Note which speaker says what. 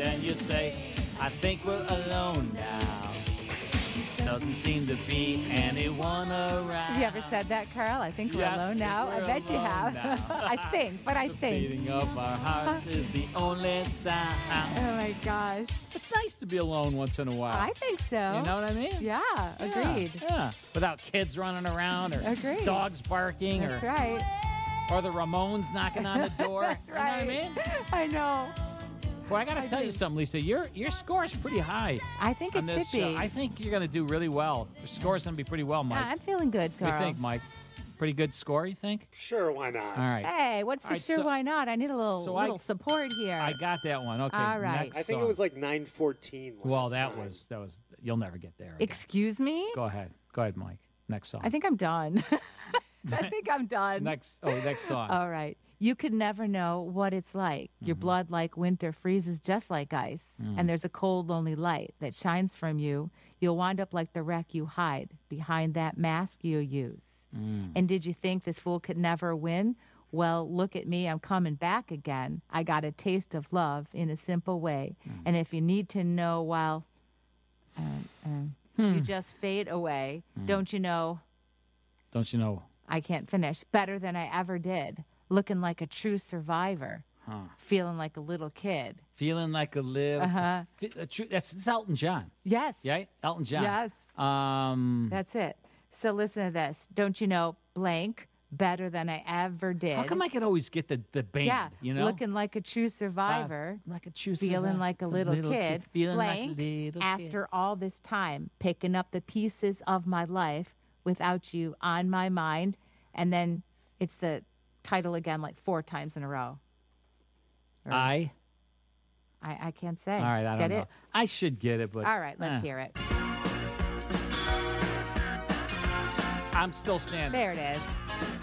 Speaker 1: then you say, I think we're alone now. Doesn't seem to be anyone around.
Speaker 2: Have you ever said that, Carl? I think we're
Speaker 1: Yes,
Speaker 2: alone now.
Speaker 1: we're
Speaker 2: I bet you have.
Speaker 1: alone now.
Speaker 2: I think.
Speaker 1: The beating of our hearts is the only sound.
Speaker 2: Oh, my gosh.
Speaker 1: It's nice to be alone once in a while.
Speaker 2: I think so.
Speaker 1: You know what I mean?
Speaker 2: Yeah, agreed.
Speaker 1: Yeah. Without kids running around or
Speaker 2: Agreed.
Speaker 1: dogs barking
Speaker 2: That's
Speaker 1: or
Speaker 2: right.
Speaker 1: or the Ramones knocking on the door.
Speaker 2: That's right.
Speaker 1: You know what I mean?
Speaker 2: I know.
Speaker 1: Well, I got to tell you something, Lisa. Your score is pretty high.
Speaker 2: I think it
Speaker 1: on this
Speaker 2: should be.
Speaker 1: show. I think you're going to do really well. Your score's going to be pretty well, Mike.
Speaker 2: I'm feeling good,
Speaker 1: What do
Speaker 2: Carl.
Speaker 1: you think, Mike? Pretty good score, you think?
Speaker 3: Sure, why not?
Speaker 1: All right.
Speaker 2: Hey, what's the
Speaker 1: All right,
Speaker 2: sure
Speaker 1: so-
Speaker 2: why not? I need a little
Speaker 1: so
Speaker 2: little support here.
Speaker 1: I got that one. Okay.
Speaker 2: All right.
Speaker 1: Next
Speaker 3: I think
Speaker 1: song.
Speaker 3: it was like 9:14.
Speaker 1: Well, that was. You'll never get there. again.
Speaker 2: Excuse me?
Speaker 1: Go ahead, Mike. Next song.
Speaker 2: I think I'm done. I think I'm done.
Speaker 1: next song.
Speaker 2: All right. You could never know what it's like. Your blood, like winter, freezes just like ice. And there's a cold, lonely light that shines from you. You'll wind up like the wreck you hide behind that mask you use. And did you think this fool could never win? Well, look at me. I'm coming back again. I got a taste of love in a simple way. And if you need to know, well, you just fade away. Don't you know?
Speaker 1: Don't you know?
Speaker 2: I can't finish. Better than I ever did. Looking like a true survivor. Feeling like a little kid.
Speaker 1: Feeling like a little. That's Elton John.
Speaker 2: Yes.
Speaker 1: Yeah, Elton John.
Speaker 2: Yes. That's it. So listen to this. Don't you know blank better than I ever did?
Speaker 1: How come I can always get the band?
Speaker 2: Yeah.
Speaker 1: You know,
Speaker 2: Looking like a true survivor.
Speaker 1: like a true
Speaker 2: Feeling
Speaker 1: survivor.
Speaker 2: like a little kid.
Speaker 1: Feeling
Speaker 2: blank.
Speaker 1: like a little
Speaker 2: After all this time, picking up the pieces of my life without you on my mind. And then it's the title again like 4 times in a row.
Speaker 1: kid.
Speaker 2: I can't say.
Speaker 1: All right, I don't
Speaker 2: Get
Speaker 1: know.
Speaker 2: it?
Speaker 1: I should get it, but
Speaker 2: All right, let's hear it.
Speaker 1: I'm still standing.
Speaker 2: There it is.